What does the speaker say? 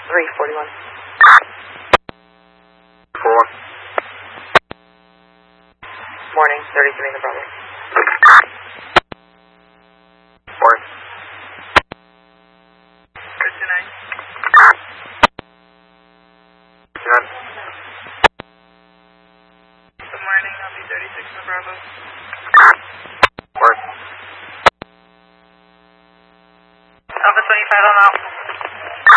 341. 4. Morning, 33 in the Bravo. Morning. 59. 59. Good morning, I'll be 36 in the Bravo. Morning. Alpha 25 on out.